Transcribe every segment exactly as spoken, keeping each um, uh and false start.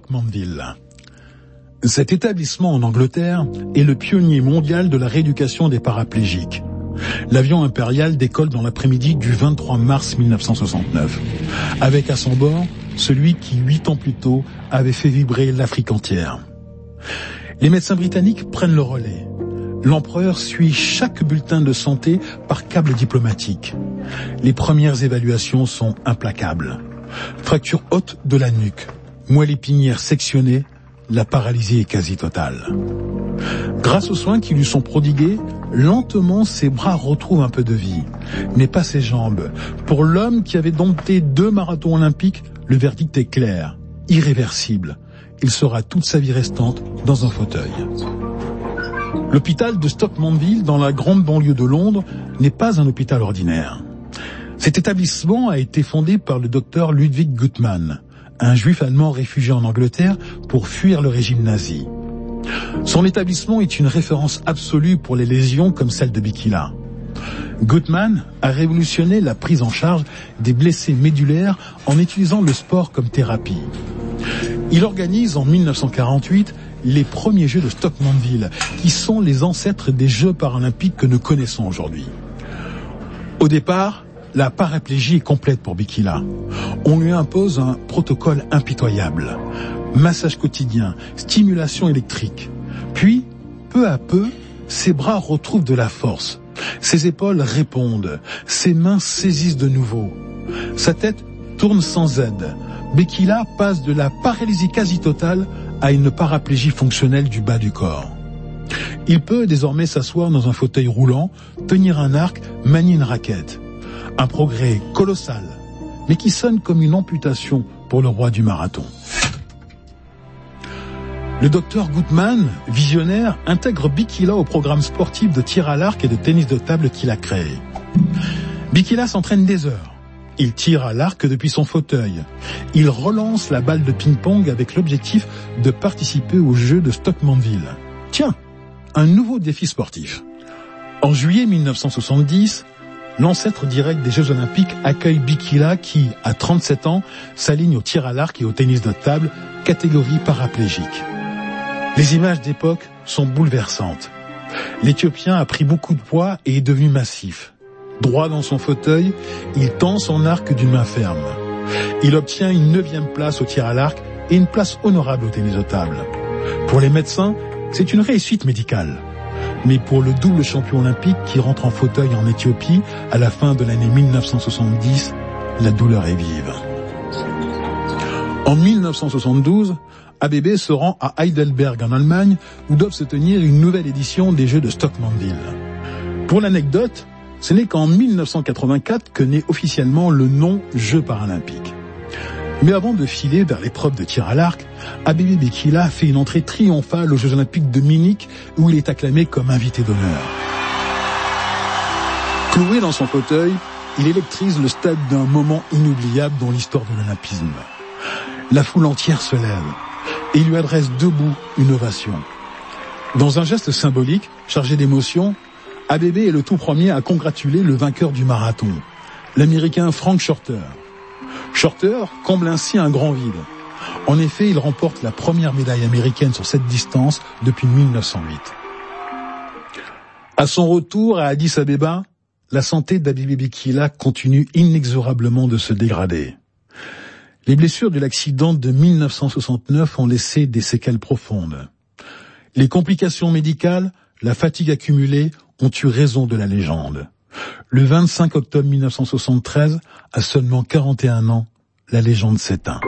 Stoke Mandeville. Cet établissement en Angleterre est le pionnier mondial de la rééducation des paraplégiques. L'avion impérial décolle dans l'après-midi du vingt-trois mars mille neuf cent soixante-neuf, avec à son bord celui qui, huit ans plus tôt, avait fait vibrer l'Afrique entière. Les médecins britanniques prennent le relais. L'empereur suit chaque bulletin de santé par câble diplomatique. Les premières évaluations sont implacables. Fracture haute de la nuque, moelle épinière sectionnée, la paralysie est quasi totale. Grâce aux soins qui lui sont prodigués, lentement ses bras retrouvent un peu de vie, mais pas ses jambes. Pour l'homme qui avait dompté deux marathons olympiques, le verdict est clair, irréversible. Il sera toute sa vie restante dans un fauteuil. L'hôpital de Stoke Mandeville, dans la grande banlieue de Londres, n'est pas un hôpital ordinaire. Cet établissement a été fondé par le docteur Ludwig Guttmann, un juif allemand réfugié en Angleterre pour fuir le régime nazi. Son établissement est une référence absolue pour les lésions comme celle de Bikila. Guttmann a révolutionné la prise en charge des blessés médulaires en utilisant le sport comme thérapie. Il organise en mille neuf cent quarante-huit les premiers Jeux de Stoke Mandeville, qui sont les ancêtres des Jeux paralympiques que nous connaissons aujourd'hui. Au départ, la paraplégie est complète pour Bikila. On lui impose un protocole impitoyable. Massage quotidien, stimulation électrique. Puis, peu à peu, ses bras retrouvent de la force. Ses épaules répondent. Ses mains saisissent de nouveau. Sa tête tourne sans aide. Bikila passe de la paralysie quasi totale à une paraplégie fonctionnelle du bas du corps. Il peut désormais s'asseoir dans un fauteuil roulant, tenir un arc, manier une raquette. Un progrès colossal, mais qui sonne comme une amputation pour le roi du marathon. Le docteur Guttmann, visionnaire, intègre Bikila au programme sportif de tir à l'arc et de tennis de table qu'il a créé. Bikila s'entraîne des heures. Il tire à l'arc depuis son fauteuil. Il relance la balle de ping-pong avec l'objectif de participer aux Jeux de Stoke Mandeville. Tiens, un nouveau défi sportif. En juillet mille neuf cent soixante-dix, l'ancêtre direct des Jeux Olympiques accueille Bikila qui, à trente-sept ans, s'aligne au tir à l'arc et au tennis de table, catégorie paraplégique. Les images d'époque sont bouleversantes. L'Éthiopien a pris beaucoup de poids et est devenu massif. Droit dans son fauteuil, il tend son arc d'une main ferme. Il obtient une neuvième place au tir à l'arc et une place honorable au tennis de table. Pour les médecins, c'est une réussite médicale. Mais pour le double champion olympique qui rentre en fauteuil en Éthiopie à la fin de l'année mille neuf cent soixante-dix, la douleur est vive. En mille neuf cent soixante-douze, A B B se rend à Heidelberg en Allemagne où doivent se tenir une nouvelle édition des Jeux de Stoke Mandeville. Pour l'anecdote, ce n'est qu'en mille neuf cent quatre-vingt-quatre que naît officiellement le nom Jeux paralympiques. Mais avant de filer vers l'épreuve de tir à l'arc, A B B Bikila fait une entrée triomphale aux Jeux Olympiques de Munich où il est acclamé comme invité d'honneur. Cloué dans son fauteuil, il électrise le stade d'un moment inoubliable dans l'histoire de l'olympisme. La foule entière se lève et il lui adresse debout une ovation. Dans un geste symbolique, chargé d'émotion, A B B est le tout premier à congratuler le vainqueur du marathon, l'Américain Frank Shorter. Shorter comble ainsi un grand vide. En effet, il remporte la première médaille américaine sur cette distance depuis mille neuf cent huit. À son retour à Addis Abeba, la santé d'A B B Bikila continue inexorablement de se dégrader. Les blessures de l'accident de mille neuf cent soixante-neuf ont laissé des séquelles profondes. Les complications médicales, la fatigue accumulée ont eu raison de la légende. Le vingt-cinq octobre mille neuf cent soixante-treize, à seulement quarante et un ans, la légende s'éteint.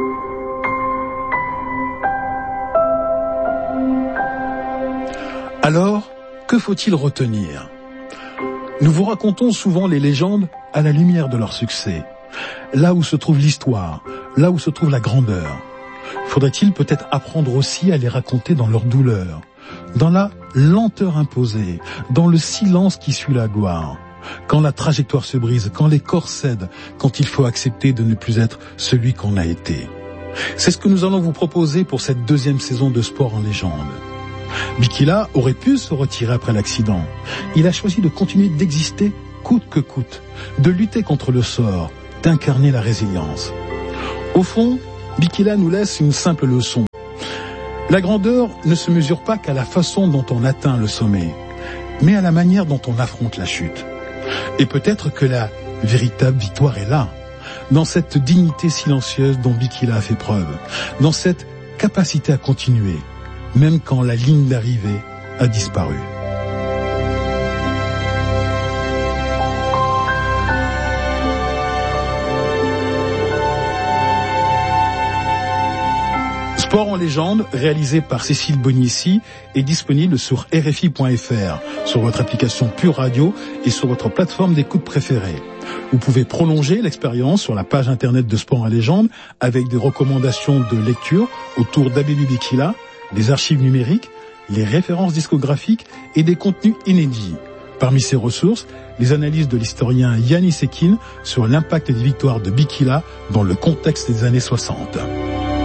Alors, que faut-il retenir ? Nous vous racontons souvent les légendes à la lumière de leur succès. Là où se trouve l'histoire, là où se trouve la grandeur. Faudrait-il peut-être apprendre aussi à les raconter dans leur douleur, dans la lenteur imposée, dans le silence qui suit la gloire, quand la trajectoire se brise, quand les corps cèdent, quand il faut accepter de ne plus être celui qu'on a été. C'est ce que nous allons vous proposer pour cette deuxième saison de Sport en légende. Bikila aurait pu se retirer après l'accident. Il a choisi de continuer d'exister coûte que coûte, de lutter contre le sort, d'incarner la résilience. Au fond, Bikila nous laisse une simple leçon. La grandeur ne se mesure pas qu'à la façon dont on atteint le sommet, mais à la manière dont on affronte la chute. Et peut-être que la véritable victoire est là, dans cette dignité silencieuse dont Bikila a fait preuve, dans cette capacité à continuer, même quand la ligne d'arrivée a disparu. Sport en légende, réalisé par Cécile Bonici, est disponible sur R F I point F R, sur votre application Pure Radio et sur votre plateforme d'écoute préférée. Vous pouvez prolonger l'expérience sur la page internet de Sport en légende avec des recommandations de lecture autour d'Abebe Bikila, des archives numériques, les références discographiques et des contenus inédits. Parmi ces ressources, les analyses de l'historien Yannis Ekin sur l'impact des victoires de Bikila dans le contexte des années soixante.